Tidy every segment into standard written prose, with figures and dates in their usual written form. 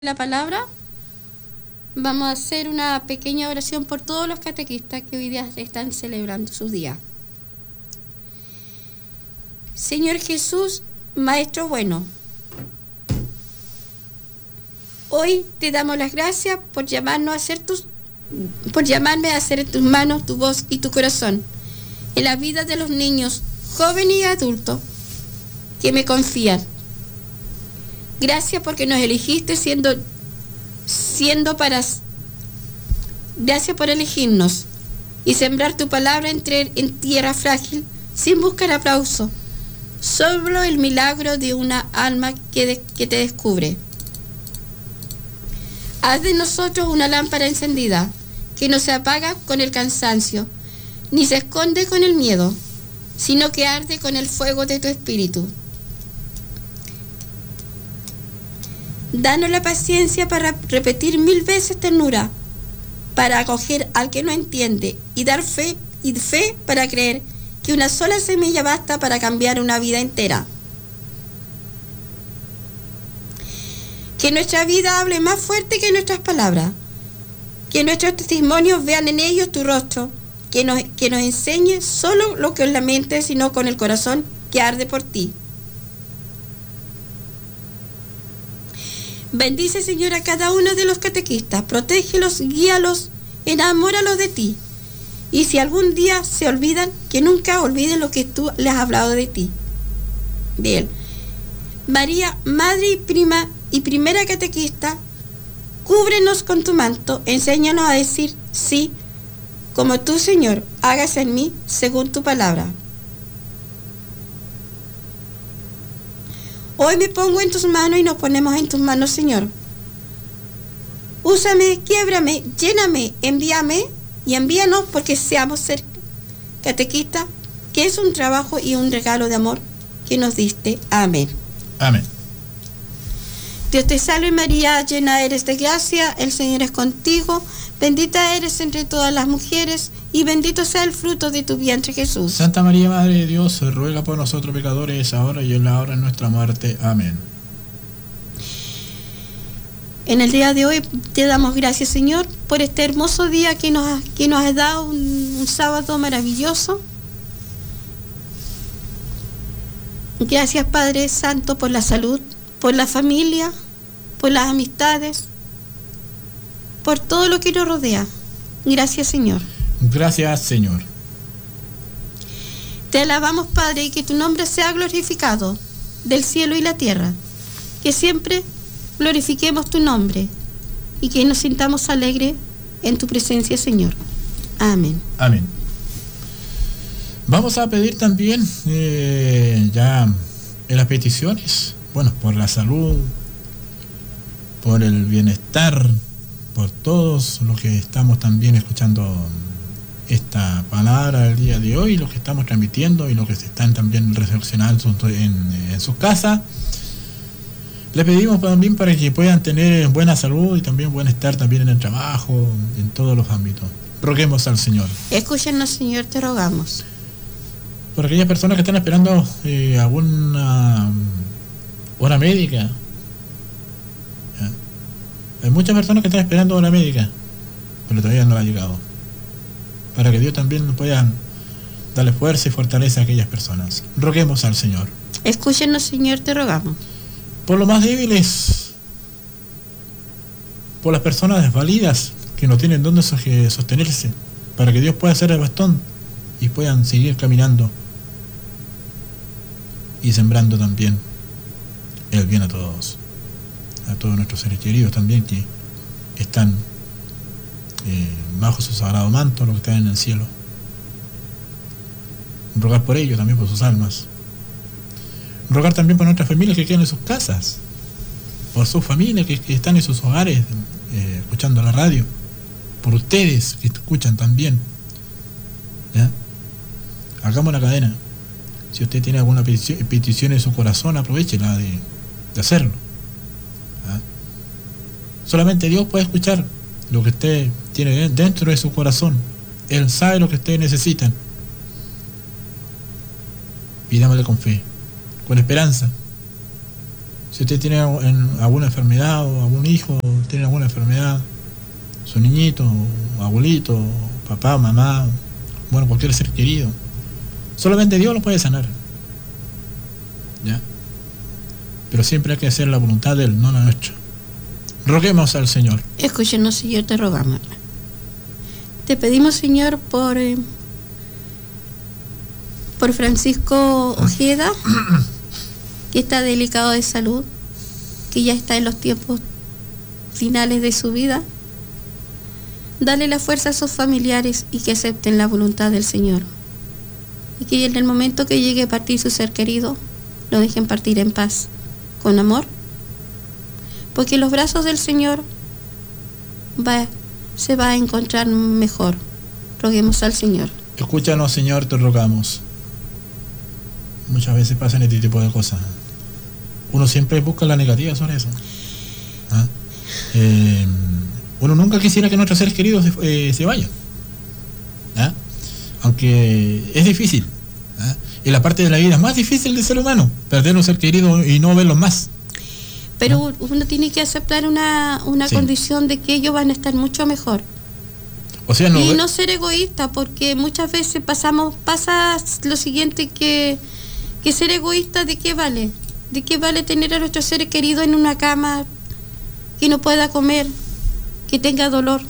la palabra, vamos a hacer una pequeña oración por todos los catequistas que hoy día están celebrando su día. Señor Jesús, Maestro bueno, hoy te damos las gracias por llamarme a hacer en tus manos tu voz y tu corazón en la vida de los niños, jóvenes y adultos que me confían. Gracias porque nos elegiste gracias por elegirnos y sembrar tu palabra en tierra frágil sin buscar aplauso. Solo el milagro de una alma que te descubre. Haz de nosotros una lámpara encendida que no se apaga con el cansancio, ni se esconde con el miedo, sino que arde con el fuego de tu espíritu. Danos la paciencia para repetir 1000 veces ternura, para acoger al que no entiende y dar fe para creer que una sola semilla basta para cambiar una vida entera. Que nuestra vida hable más fuerte que nuestras palabras, que nuestros testimonios vean en ellos tu rostro, que nos enseñe solo lo que es la mente, sino con el corazón que arde por ti. Bendice, Señor, a cada uno de los catequistas, protégelos, guíalos, enamóralos de ti. Y si algún día se olvidan, que nunca olviden lo que tú les has hablado de ti, de él. María, madre y primera catequista, cúbrenos con tu manto, enséñanos a decir sí, como tú, Señor, hágase en mí según tu palabra. Hoy me pongo en tus manos y nos ponemos en tus manos, Señor. Úsame, quiébrame, lléname, envíame y envíanos porque seamos ser catequistas, que es un trabajo y un regalo de amor que nos diste. Amén. Amén. Dios te salve María, llena eres de gracia, el Señor es contigo, bendita eres entre todas las mujeres y bendito sea el fruto de tu vientre, Jesús. Santa María, Madre de Dios, ruega por nosotros pecadores, ahora y en la hora de nuestra muerte. Amén. En el día de hoy te damos gracias, Señor, por este hermoso día que nos has dado, un sábado maravilloso. Gracias, Padre Santo, por la salud, por la familia, por las amistades, por todo lo que nos rodea. Gracias, Señor. Gracias, Señor. Te alabamos, Padre, y que tu nombre sea glorificado del cielo y la tierra. Que siempre glorifiquemos tu nombre y que nos sintamos alegres en tu presencia, Señor. Amén. Amén. Vamos a pedir también ya en las peticiones, bueno, por la salud, por el bienestar, por todos los que estamos también escuchando esta palabra el día de hoy, los que estamos transmitiendo y los que se están también reflexionando en sus casas. Les pedimos también para que puedan tener buena salud y también bienestar también en el trabajo, en todos los ámbitos. Roguemos al Señor. Escúchenos, Señor, te rogamos. Por aquellas personas que están esperando alguna hora médica. ¿Ya? Hay muchas personas que están esperando hora médica, pero todavía no ha llegado. Para que Dios también pueda darle fuerza y fortaleza a aquellas personas. Roguemos al Señor. Escúchenos, Señor, te rogamos. Por los más débiles, por las personas desvalidas que no tienen dónde sostenerse, para que Dios pueda ser el bastón y puedan seguir caminando y sembrando también el bien a todos nuestros seres queridos también que están bajo su sagrado manto, los que están en el cielo. Rogar por ellos, también por sus almas. Rogar también por nuestras familias que quedan en sus casas, por sus familias que están en sus hogares escuchando la radio, por ustedes que escuchan también. ¿Ya? Hagamos una cadena. Si usted tiene alguna petición en su corazón, aprovechela de hacerlo. ¿Ya? Solamente Dios puede escuchar lo que usted tiene dentro de su corazón. Él sabe lo que ustedes necesitan. Pidámosle con fe, con esperanza, Si usted tiene alguna enfermedad o algún hijo tiene alguna enfermedad, su niñito, abuelito, papá, mamá, bueno, cualquier ser querido, solamente Dios lo puede sanar. ¿Ya? Pero siempre hay que hacer la voluntad de Él, no la nuestra. Roguemos al Señor. Escúchenos, Señor, te rogamos. Te pedimos, Señor, por Francisco Ojeda, que está delicado de salud, que ya está en los tiempos finales de su vida. Dale la fuerza a sus familiares y que acepten la voluntad del Señor. Y que en el momento que llegue a partir su ser querido, lo dejen partir en paz, con amor. Porque en los brazos del Señor se va a encontrar mejor. Roguemos al Señor. Escúchanos, Señor, te rogamos. Muchas veces pasan este tipo de cosas. Uno siempre busca la negativa sobre eso. ¿Ah? Uno nunca quisiera que nuestros seres queridos se vayan. ¿Ah? Aunque es difícil. ¿Ah? Y la parte de la vida más difícil del ser humano, perder un ser querido y no verlos más. Pero uno tiene que aceptar una sí, condición de que ellos van a estar mucho mejor. O sea, no ser egoísta, porque muchas veces pasa lo siguiente, que ser egoísta, ¿de qué vale? ¿De qué vale tener a nuestro ser querido en una cama, que no pueda comer, que tenga dolor?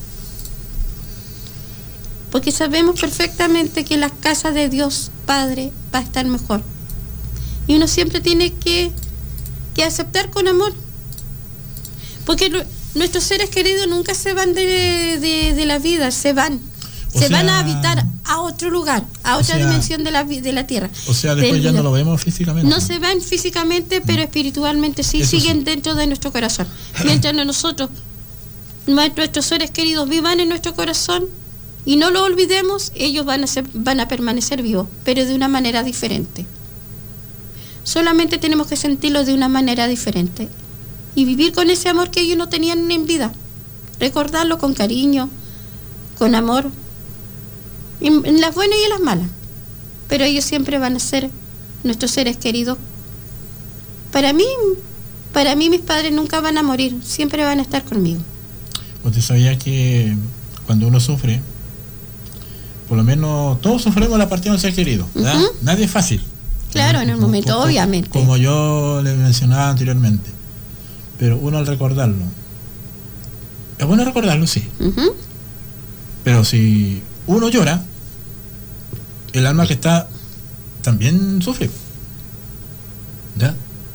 Porque sabemos perfectamente que la casa de Dios Padre va a estar mejor. Y uno siempre tiene que aceptar con amor. Porque nuestros seres queridos nunca se van de la vida, se van. Van a habitar a otro lugar, a otra dimensión de la tierra. O sea, después ya no lo vemos físicamente. No se van físicamente, pero espiritualmente sí, siguen dentro de nuestro corazón. Mientras nosotros, nuestros seres queridos vivan en nuestro corazón y no lo olvidemos, ellos van a permanecer vivos, pero de una manera diferente. Solamente tenemos que sentirlo de una manera diferente y vivir con ese amor que ellos no tenían en vida. Recordarlo con cariño, con amor, en las buenas y en las malas. Pero ellos siempre van a ser nuestros seres queridos. Para mí mis padres nunca van a morir, siempre van a estar conmigo. Usted sabía que cuando uno sufre, por lo menos todos sufrimos la partida de un ser querido, ¿verdad? Nadie es fácil. Claro, en el momento, obviamente. Como yo le mencionaba anteriormente. Pero uno al recordarlo, es bueno recordarlo, sí. Pero si uno llora, el alma que está también sufre. ¿Ya?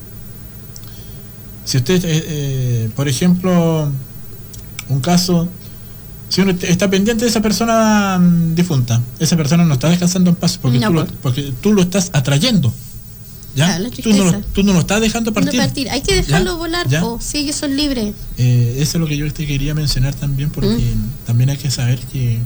Si usted, por ejemplo, un caso, si uno está pendiente de esa persona difunta, esa persona no está descansando en paz porque, porque tú lo estás atrayendo. ¿Ya? Tú no lo estás dejando partir. Hay que dejarlo volar, si ellos son libres. Eso es lo que yo te quería mencionar también, porque también hay que saber que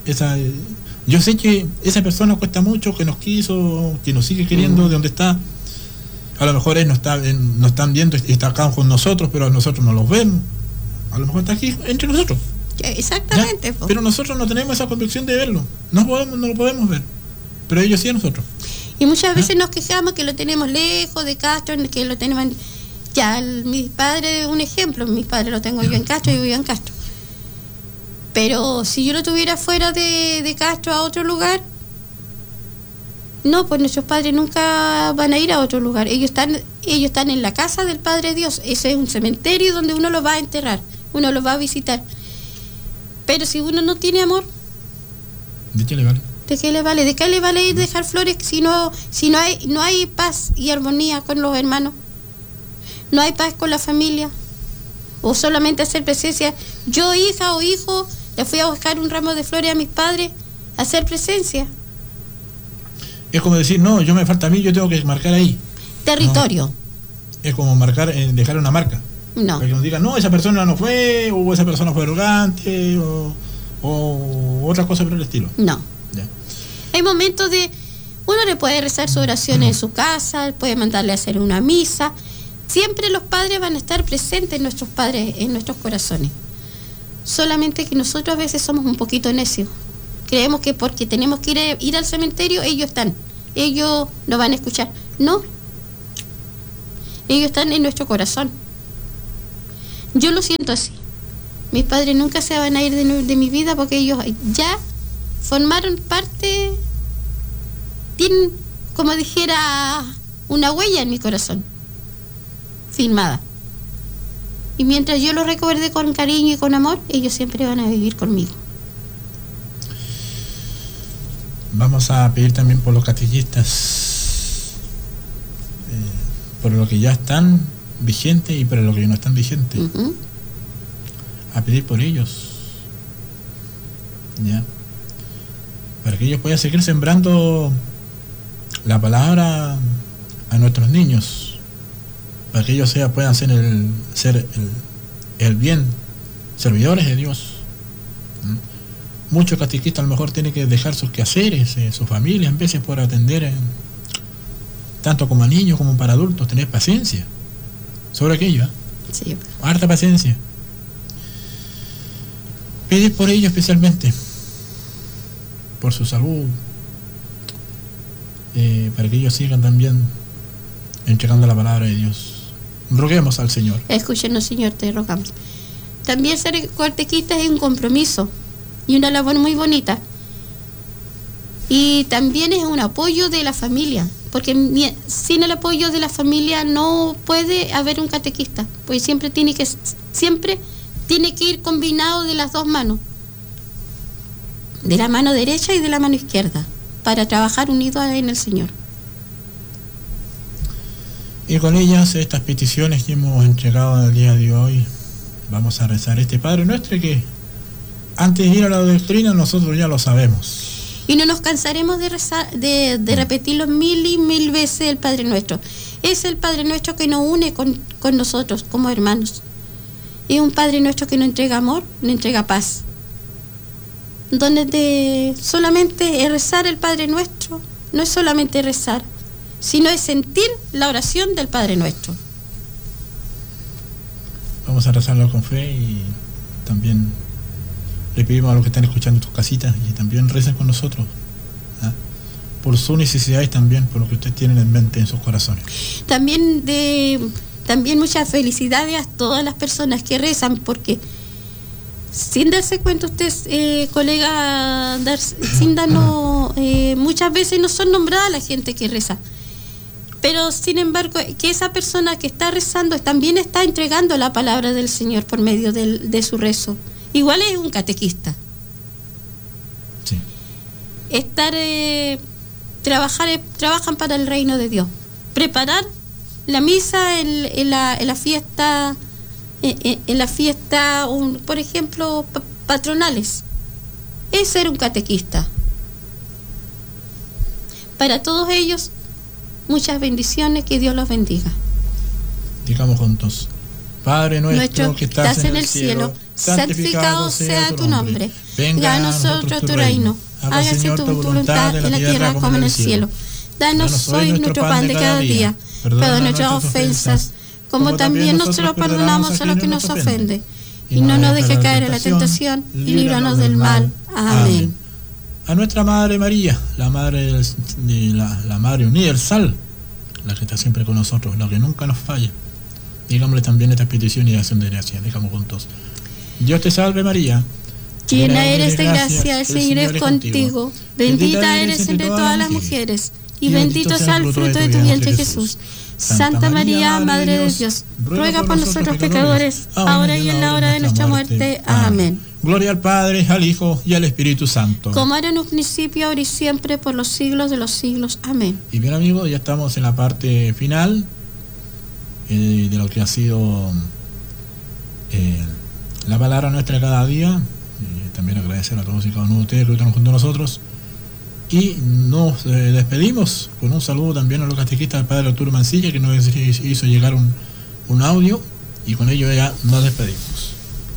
yo sé que esa persona cuesta mucho, que nos quiso, que nos sigue queriendo de donde está. A lo mejor él nos están viendo, está acá con nosotros, pero nosotros no los vemos. A lo mejor está aquí entre nosotros. Exactamente. Pero nosotros no tenemos esa convicción de verlo. No lo podemos ver. Pero ellos sí a nosotros. Y muchas veces nos quejamos que lo tenemos lejos de Castro, que lo tenemos... mis padres, un ejemplo, mis padres lo tengo yo en Castro, yo vivo en Castro. Pero si yo lo tuviera fuera de Castro, a otro lugar, no, pues nuestros padres nunca van a ir a otro lugar. Ellos están en la casa del Padre Dios. Ese es un cementerio donde uno los va a enterrar, uno los va a visitar. Pero si uno no tiene amor, ¿de qué le vale? ¿De qué le vale? ¿De qué le vale ir a dejar flores si no hay paz y armonía con los hermanos? ¿No hay paz con la familia? ¿O solamente hacer presencia? Yo, hija o hijo, le fui a buscar un ramo de flores a mis padres, a hacer presencia. Es como decir, no, yo me falta a mí, yo tengo que marcar ahí. Territorio. No. Es como marcar, dejar una marca. No. Para que nos digan, no, esa persona no fue, o esa persona fue arrogante, o otra cosa por el estilo. No. Ya. Hay momentos de... Uno le puede rezar su oración en su casa, puede mandarle a hacer una misa. Siempre los padres van a estar presentes, nuestros padres, en nuestros corazones. Solamente que nosotros a veces somos un poquito necios. Creemos que porque tenemos que ir al cementerio, ellos no van a escuchar. No. Ellos están en nuestro corazón. Yo lo siento así. Mis padres nunca se van a ir de mi vida porque ellos ya formaron parte, tienen, como dijera, una huella en mi corazón, firmada. Y mientras yo los recuerde con cariño y con amor, ellos siempre van a vivir conmigo. Vamos a pedir también por los catequistas, por lo que ya están vigentes y por lo que no están vigentes. A pedir por ellos, ¿ya? Para que ellos puedan seguir sembrando la palabra a nuestros niños, para que ellos puedan ser el bien, servidores de Dios. Muchos catequistas a lo mejor tienen que dejar sus quehaceres, sus familias, en veces por atender tanto como a niños como para adultos. Tener paciencia sobre aquello, ¿eh? Sí. Harta paciencia. Pedir por ellos especialmente, por su salud, para que ellos sigan también entregando la palabra de Dios. Roguemos al Señor. Escúchenos, Señor, te rogamos. También ser catequista es un compromiso y una labor muy bonita. Y también es un apoyo de la familia, porque sin el apoyo de la familia no puede haber un catequista, porque siempre tiene que ir combinado de las dos manos, de la mano derecha y de la mano izquierda, para trabajar unidos en el Señor. Y con ellas, estas peticiones que hemos entregado el día de hoy, vamos a rezar este Padre Nuestro que antes de ir a la doctrina nosotros ya lo sabemos. Y no nos cansaremos de rezar, de repetirlo mil y mil veces el Padre Nuestro. Es el Padre Nuestro que nos une con nosotros como hermanos. Es un Padre Nuestro que nos entrega amor, nos entrega paz. Donde solamente es rezar el Padre Nuestro, no es solamente rezar, sino es sentir la oración del Padre Nuestro. Vamos a rezarlo con fe y también le pedimos a los que están escuchando en tus casitas y también recen con nosotros, ¿eh? Por sus necesidades también, por lo que ustedes tienen en mente en sus corazones. También muchas felicidades a todas las personas que rezan, porque sin darse cuenta usted, colega, muchas veces no son nombradas la gente que reza. Pero sin embargo, que esa persona que está rezando también está entregando la palabra del Señor por medio de su rezo. Igual es un catequista. Sí. Trabajan para el reino de Dios. Preparar la misa en la fiesta, por ejemplo, patronales. Es ser un catequista. Para todos ellos, muchas bendiciones, que Dios los bendiga. Digamos juntos: Padre nuestro que estás en el cielo, santificado sea tu nombre. Venga a nosotros tu reino. Hágase tu voluntad en la tierra como en el cielo. Danos hoy nuestro pan de cada día. Perdona nuestras ofensas, como también nosotros perdonamos a los que nos ofenden. Y no nos dejes caer en la tentación, y líbranos del mal. Amén. A nuestra Madre María, la Madre la Madre universal, la que está siempre con nosotros, la que nunca nos falla, digámosle también esta petición y acción de gracia. Dejamos juntos: Dios te salve María, llena eres de gracia, el Señor es contigo, bendita eres entre todas las mujeres, y bendito sea el fruto de tu vientre Jesús. Santa María, Madre de Dios, ruega por nosotros pecadores, ahora y en la hora de nuestra muerte. Amén. Gloria al Padre, al Hijo y al Espíritu Santo, como era en un principio, ahora y siempre, por los siglos de los siglos. Amén. Y bien, amigos, ya estamos en la parte final de lo que ha sido la palabra nuestra cada día. También agradecer a todos y cada uno de ustedes que están junto a nosotros. Y nos despedimos con un saludo también a los catequistas del Padre Arturo Mancilla, que nos hizo llegar un audio, y con ello ya nos despedimos.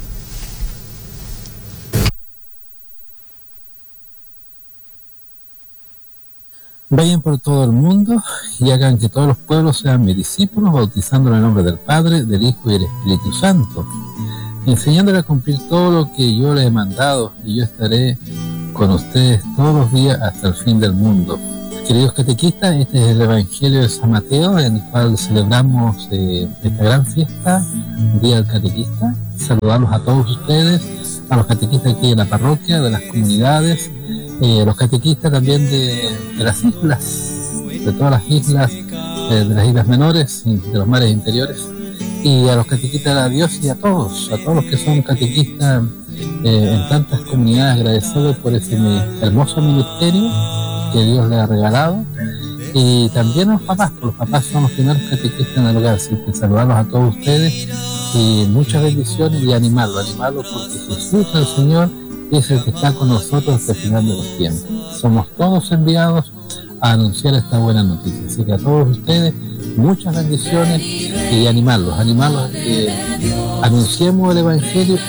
Vayan por todo el mundo y hagan que todos los pueblos sean mis discípulos, bautizando en el nombre del Padre, del Hijo y del Espíritu Santo, enseñándoles a cumplir todo lo que yo les he mandado, y yo estaré con ustedes todos los días hasta el fin del mundo. Queridos catequistas, este es el Evangelio de San Mateo, en el cual celebramos esta gran fiesta, Día del Catequista. Saludarlos a todos ustedes, a los catequistas aquí en la parroquia, de las comunidades, los catequistas también de las islas, de todas las islas, de las islas menores, de los mares interiores, y a los catequistas de la diócesis, a todos los que son catequistas en tantas comunidades, agradecerles por ese hermoso ministerio que Dios les ha regalado, y también a los papás, porque los papás son los primeros catequistas en el hogar. Así que saludarlos a todos ustedes y muchas bendiciones, y animarlos porque Jesús, el Señor, es el que está con nosotros hasta el final de los tiempos. Somos todos enviados a anunciar esta buena noticia. Así que a todos ustedes muchas bendiciones, y animarlos a que anunciemos el Evangelio